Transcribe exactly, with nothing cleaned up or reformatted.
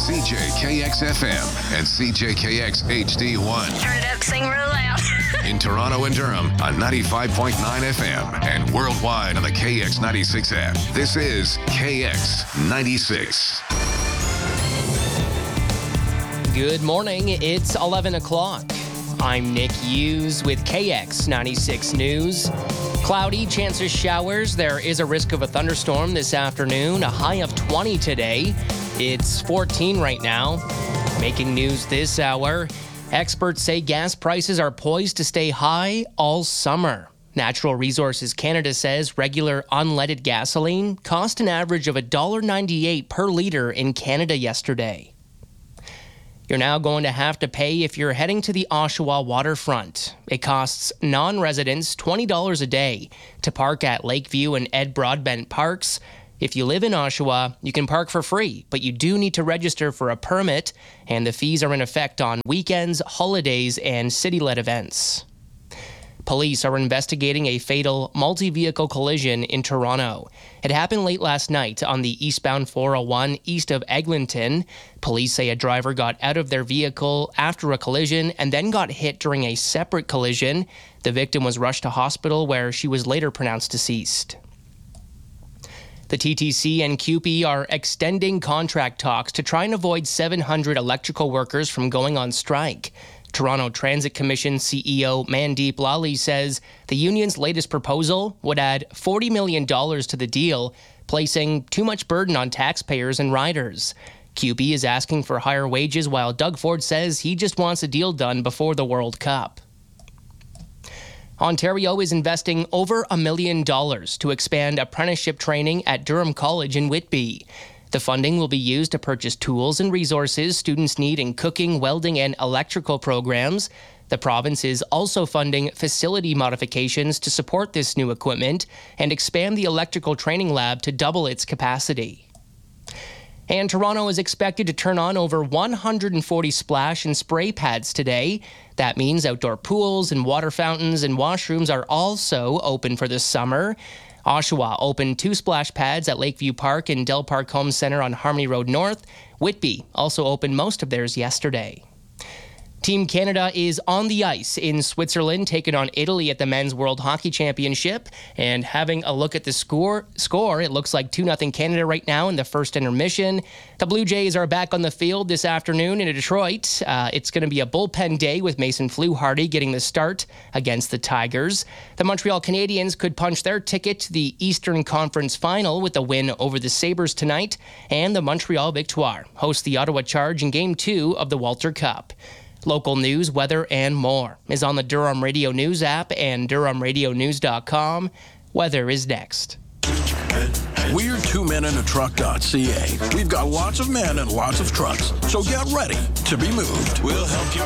C J K X F M and C J K X H D one. Turn it up, sing real loud. In Toronto and Durham on ninety-five point nine F M and worldwide on the K X ninety-six app. This is K X ninety-six. Good morning. It's eleven o'clock. I'm Nick Hughes with K X ninety-six News. Cloudy, chance of showers. There is a risk of a thunderstorm this afternoon. A high of twenty today. It's fourteen right now. Making news this hour. Experts say gas prices are poised to stay high all summer. Natural Resources Canada says regular unleaded gasoline cost an average of one dollar ninety-eight per litre in Canada yesterday. You're now going to have to pay if you're heading to the Oshawa waterfront. It costs non-residents twenty dollars a day to park at Lakeview and Ed Broadbent parks. If you live in Oshawa, you can park for free, but you do need to register for a permit, and the fees are in effect on weekends, holidays, and city-led events. Police are investigating a fatal multi-vehicle collision in Toronto. It happened late last night on the eastbound four oh one east of Eglinton. Police say a driver got out of their vehicle after a collision and then got hit during a separate collision. The victim was rushed to hospital where she was later pronounced deceased. The T T C and C U P E are extending contract talks to try and avoid seven hundred electrical workers from going on strike. Toronto Transit Commission C E O Mandeep Lally says the union's latest proposal would add forty million dollars to the deal, placing too much burden on taxpayers and riders. C U P E is asking for higher wages, while Doug Ford says he just wants a deal done before the World Cup. Ontario is investing over a million dollars to expand apprenticeship training at Durham College in Whitby. The funding will be used to purchase tools and resources students need in cooking, welding, and electrical programs. The province is also funding facility modifications to support this new equipment and expand the electrical training lab to double its capacity. And Toronto is expected to turn on over one hundred forty splash and spray pads today. That means outdoor pools and water fountains and washrooms are also open for this summer. Oshawa opened two splash pads at Lakeview Park and Del Park Home Centre on Harmony Road North. Whitby also opened most of theirs yesterday. Team Canada is on the ice in Switzerland, taking on Italy at the Men's World Hockey Championship. And having a look at the score, score it looks like two nothing Canada right now in the first intermission. The Blue Jays are back on the field this afternoon in Detroit. Uh, it's going to be a bullpen day with Mason Fluharty getting the start against the Tigers. The Montreal Canadiens could punch their ticket to the Eastern Conference Final with a win over the Sabres tonight. And the Montreal Victoire host the Ottawa Charge in Game two of the Walter Cup. Local news, weather, and more is on the Durham Radio News app and durham radio news dot com. Weather is next. We're two men in a truck dot c a. We've got lots of men and lots of trucks, so get ready to be moved. We'll help you